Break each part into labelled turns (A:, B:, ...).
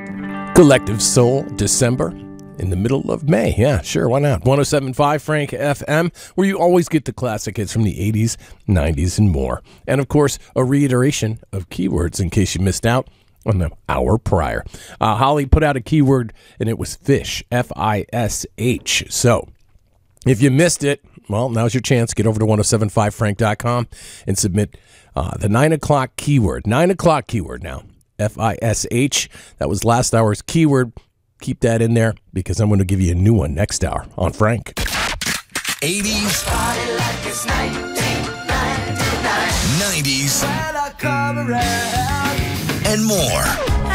A: Collective Soul, December, in the middle of May. Yeah, sure, why not? 107.5 Frank FM, where you always get the classic hits from the 80s, 90s, and more. And, of course, a reiteration of keywords in case you missed out on the hour prior. Holly put out a keyword, and it was fish, F-I-S-H. So, if you missed it, well, now's your chance. Get over to 1075frank.com and submit the 9 o'clock keyword. 9 o'clock keyword now. F-I-S-H. That was last hour's keyword. Keep that in there because I'm going to give you a new one next hour on Frank.
B: 80s.
C: Like it's 1999.
B: 90s.
C: When I come around.
B: And more.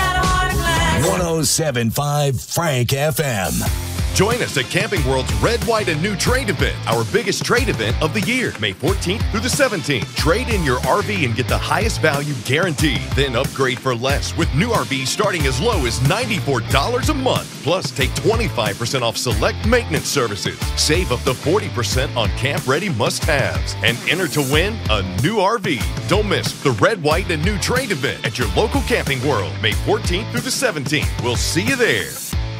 B: 107.5 Frank FM.
D: Join us at Camping World's Red, White, and New Trade event, our biggest trade event of the year, May 14th through the 17th. Trade in your RV and get the highest value guaranteed. Then upgrade for less with new RVs starting as low as $94 a month. Plus, take 25% off select maintenance services. Save up to 40% on camp-ready must-haves. And enter to win a new RV. Don't miss the Red, White, and New Trade event at your local Camping World, May 14th through the 17th. We'll see you there.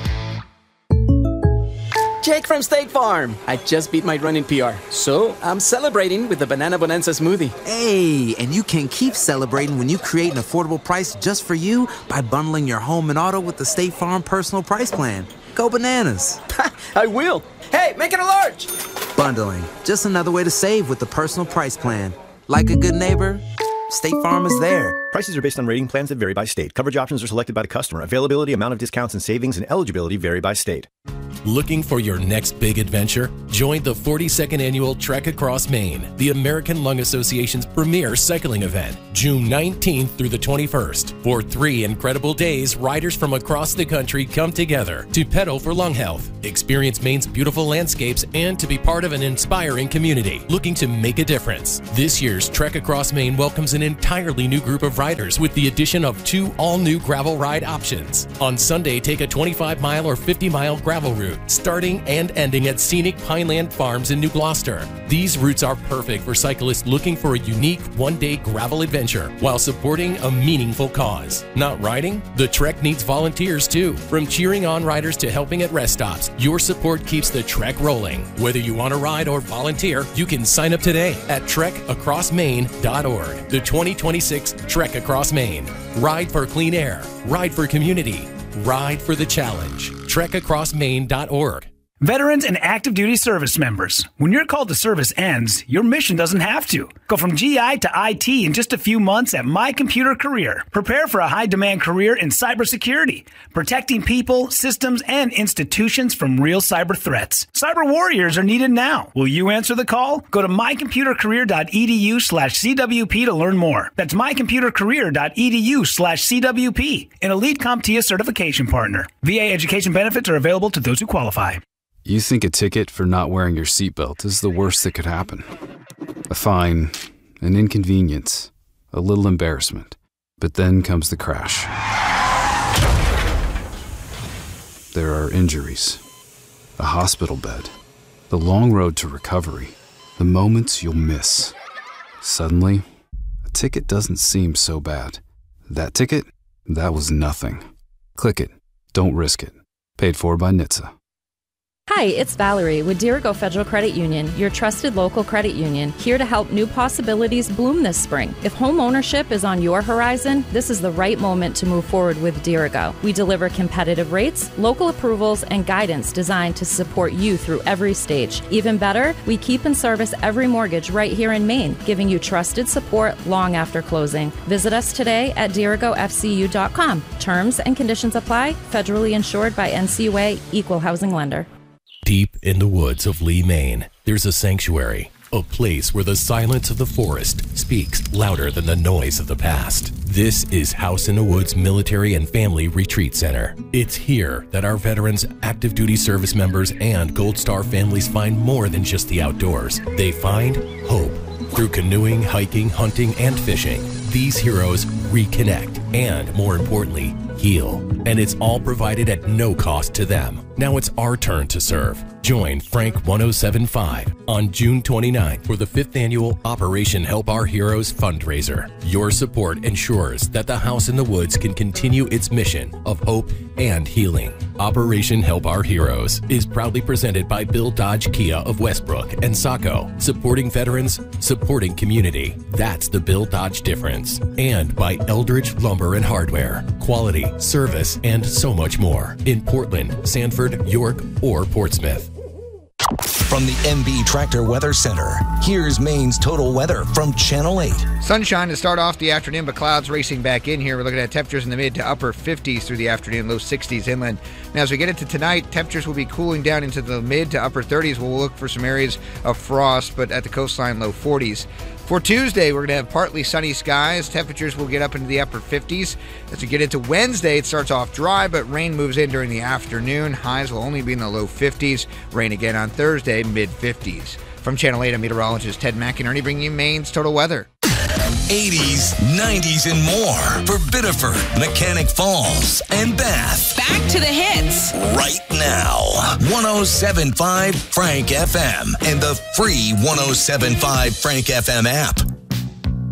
E: Jake from State Farm. I just beat my running PR, so I'm celebrating with the Banana Bonanza smoothie.
F: Hey, and you can keep celebrating when you create an affordable price just for you by bundling your home and auto with the State Farm Personal Price Plan. Go bananas.
E: I will. Hey, make it a large.
F: Bundling, just another way to save with the Personal Price Plan. Like a good neighbor, State Farm is there.
G: Prices are based on rating plans that vary by state. Coverage options are selected by the customer. Availability, amount of discounts and savings, and eligibility vary by state.
H: Looking for your next big adventure? Join the 42nd Annual Trek Across Maine, the American Lung Association's premier cycling event, June 19th through the 21st. For 3 incredible days, riders from across the country come together to pedal for lung health, experience Maine's beautiful landscapes, and to be part of an inspiring community looking to make a difference. This year's Trek Across Maine welcomes an entirely new group of riders with the addition of 2 all-new gravel ride options. On Sunday, take a 25-mile or 50-mile gravel route, starting and ending at scenic Pineland Farms in New Gloucester. These routes are perfect for cyclists looking for a unique one-day gravel adventure while supporting a meaningful cause. Not riding? The Trek needs volunteers too. From cheering on riders to helping at rest stops, your support keeps the Trek rolling. Whether you want to ride or volunteer, you can sign up today at trekacrossmaine.org. The 2026 Trek Across Maine. Ride for clean air. Ride for community. Ride for the challenge. trekacrossmaine.org.
I: Veterans and active duty service members, when your call to service ends, your mission doesn't have to. Go from GI to IT in just a few months at My Computer Career. Prepare for a high-demand career in cybersecurity, protecting people, systems, and institutions from real cyber threats. Cyber warriors are needed now. Will you answer the call? Go to mycomputercareer.edu/CWP to learn more. That's mycomputercareer.edu/CWP, an elite CompTIA certification partner. VA education benefits are available to those who qualify.
J: You think a ticket for not wearing your seatbelt is the worst that could happen. A fine, an inconvenience, a little embarrassment. But then comes the crash. There are injuries, a hospital bed, the long road to recovery, the moments you'll miss. Suddenly, a ticket doesn't seem so bad. That ticket? That was nothing. Click it. Don't risk it. Paid for by NHTSA.
K: Hi, it's Valerie with Dirigo Federal Credit Union, your trusted local credit union, here to help new possibilities bloom this spring. If home ownership is on your horizon, this is the right moment to move forward with Dirigo. We deliver competitive rates, local approvals, and guidance designed to support you through every stage. Even better, we keep and service every mortgage right here in Maine, giving you trusted support long after closing. Visit us today at dirigofcu.com. Terms and conditions apply. Federally insured by NCUA, Equal Housing Lender.
H: Deep in the woods of Lee, Maine, there's a sanctuary, a place where the silence of the forest speaks louder than the noise of the past. This is House in the Woods Military and Family Retreat Center. It's here that our veterans, active duty service members, and Gold Star families find more than just the outdoors. They find hope through canoeing, hiking, hunting, and fishing. these heroes reconnect and, more importantly, heal. And it's all provided at no cost to them. Now it's our turn to serve. Join Frank 1075 on June 29th for the 5th annual Operation Help Our Heroes fundraiser. Your support ensures that the House in the Woods can continue its mission of hope and healing. Operation Help Our Heroes is proudly presented by Bill Dodge Kia of Westbrook and Saco, supporting veterans, supporting community. That's the Bill Dodge difference. And by Eldridge Lumber and Hardware, quality, service, and so much more in Portland, Sanford, York, or Portsmouth.
B: From the MB Tractor Weather Center, here's Maine's total weather from Channel 8.
L: Sunshine to start off the afternoon, but clouds racing back in here. We're looking at temperatures in the mid to upper 50s through the afternoon, low 60s inland. Now, as we get into tonight, temperatures will be cooling down into the mid to upper 30s. We'll look for some areas of frost, but at the coastline, low 40s. For Tuesday, we're going to have partly sunny skies. Temperatures will get up into the upper 50s. As we get into Wednesday, it starts off dry, but rain moves in during the afternoon. Highs will only be in the low 50s. Rain again on Thursday, mid-50s. From Channel 8, I'm meteorologist Ted McInerney bringing you Maine's total weather.
B: 80s, 90s, and more for Biddeford, Mechanic Falls, and Bath.
M: Back to the hits.
B: Right now. 107.5 Frank FM and the free 107.5 Frank FM app.